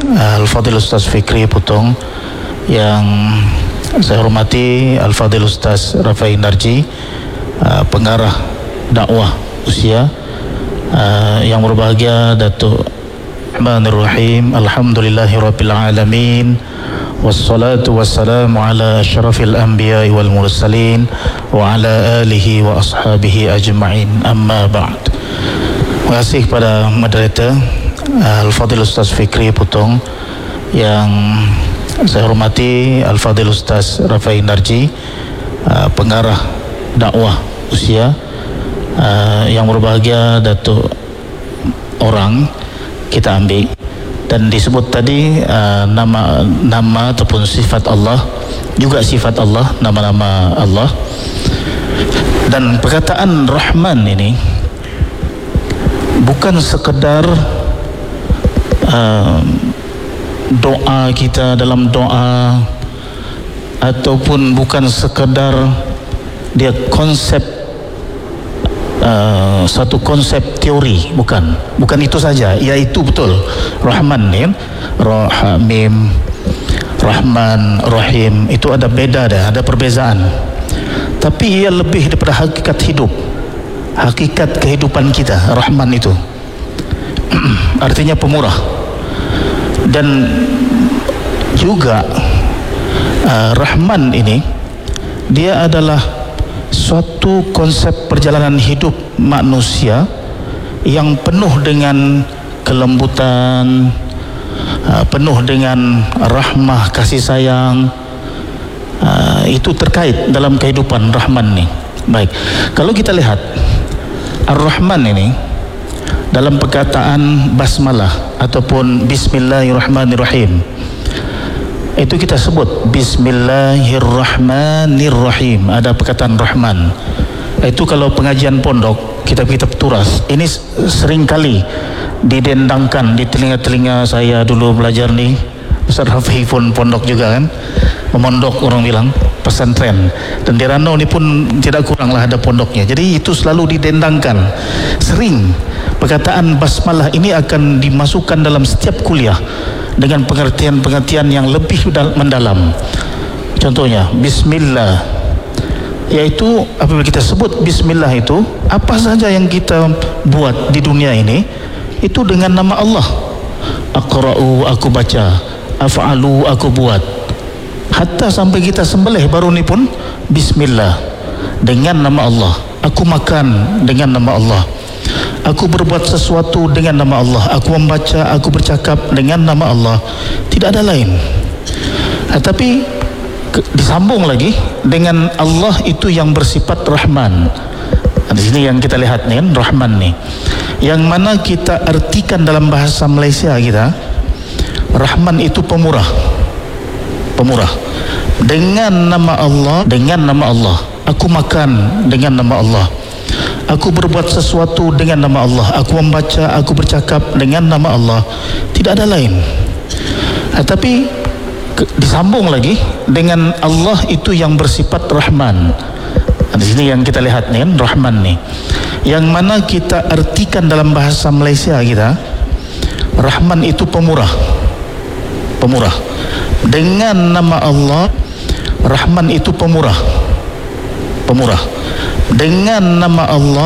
Al-Fadhil Ustaz Fikri Putong, yang saya hormati Al-Fadhil Ustaz Rafai Narji, pengarah dakwah usia, yang berbahagia Datuk Bismillahirrahmanirrahim. Alhamdulillahirabbil alamin. Wassalatu wassalamu ala asyrafil anbiya'i wal mursalin wa ala alihi wa ashabihi ajma'in. Amma ba'd. Terima kasih kepada moderator Al-Fadhil Ustaz Fikri Putong, yang saya hormati Al-Fadhil Ustaz Rafai Narji, pengarah dakwah usia, yang berbahagia Datuk orang kita ambil dan disebut tadi nama ataupun sifat Allah, juga sifat Allah, nama-nama Allah. Dan perkataan Rahman ini bukan sekedar doa kita dalam doa, ataupun bukan sekedar dia konsep, satu konsep teori, bukan itu saja. Iaitu betul Rahman ni, Rahim, Rahman, Rahim, itu ada beda dah, ada perbezaan. Tapi ia lebih daripada hakikat hidup, hakikat kehidupan kita. Rahman itu artinya pemurah. Dan juga Rahman ini dia adalah suatu konsep perjalanan hidup manusia yang penuh dengan kelembutan, penuh dengan rahmah, kasih sayang. Itu terkait dalam kehidupan Rahman ni. Baik, kalau kita lihat Ar-Rahman ini dalam perkataan basmalah ataupun Bismillahirrahmanirrahim, itu kita sebut Bismillahirrahmanirrahim. Ada perkataan Rahman. Itu kalau pengajian pondok, kitab turas, ini seringkali didendangkan di telinga-telinga saya dulu belajar ni. Ustaz Rafi pun pondok juga kan, memondok orang bilang, pesantren. Dan di Ranau ni pun tidak kuranglah ada pondoknya. Jadi itu selalu didendangkan. Sering perkataan basmalah ini akan dimasukkan dalam setiap kuliah dengan pengertian-pengertian yang lebih mendalam. Contohnya Bismillah, yaitu apabila kita sebut Bismillah itu, apa saja yang kita buat di dunia ini itu dengan nama Allah. Aqra'u, aku baca, af'alu, aku buat. Hatta sampai kita sembelih baru ni pun Bismillah, dengan nama Allah. Aku makan dengan nama Allah. Aku berbuat sesuatu dengan nama Allah. Aku membaca, aku bercakap dengan nama Allah. Tidak ada lain. Tapi disambung lagi dengan Allah itu yang bersifat Rahman. Di sini yang kita lihat ni kan, Rahman ni, yang mana kita artikan dalam bahasa Malaysia kita, Rahman itu pemurah. Pemurah. Dengan nama Allah, dengan nama Allah. Aku makan dengan nama Allah. Aku berbuat sesuatu dengan nama Allah. Aku membaca, aku bercakap dengan nama Allah. Tidak ada lain. Tapi disambung lagi dengan Allah itu yang bersifat Rahman. Di sini yang kita lihat ni kan, Rahman ni, yang mana kita artikan dalam bahasa Malaysia kita, Rahman itu pemurah. Pemurah. Dengan nama Allah, Rahman itu pemurah. Pemurah. Dengan nama Allah